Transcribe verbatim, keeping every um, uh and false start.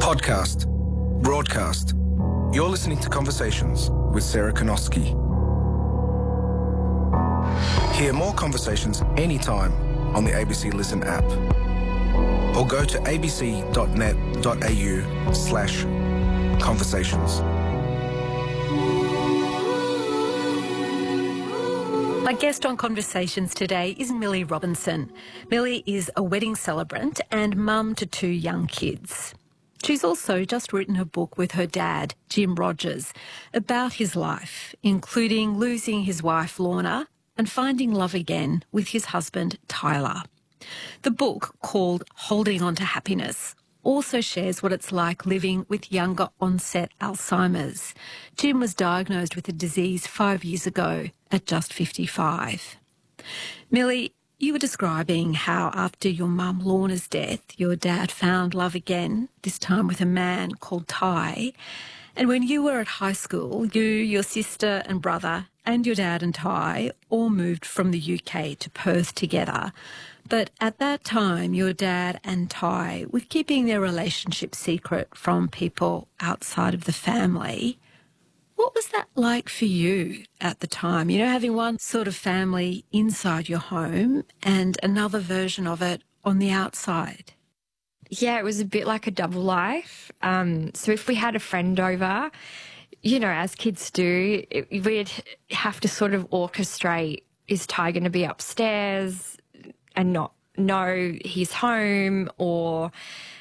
Podcast. Broadcast. You're listening to Conversations with Sarah Konoski. Hear more conversations anytime on the A B C Listen app. Or go to abc.net.au slash conversations. My guest on Conversations today is Millie Robinson. Millie is a wedding celebrant and mum to two young kids. She's also just written a book with her dad, Jim Rogers, about his life, including losing his wife, Lorna, and finding love again with his husband, Tyler. The book, called Holding On to Happiness, also shares what it's like living with younger onset Alzheimer's. Jim was diagnosed with the disease five years ago at just fifty-five. Millie, you were describing how after your mum Lorna's death, your dad found love again, this time with a man called Ty. And when you were at high school, you, your sister and brother and your dad and Ty all moved from the U K to Perth together. But at that time, your dad and Ty were keeping their relationship secret from people outside of the family. What was that like for you at the time? You know, having one sort of family inside your home and another version of it on the outside. Yeah, it was a bit like a double life. Um, so if we had a friend over, you know, as kids do, it, we'd have to sort of orchestrate, is Ty going to be upstairs and not know he's home, or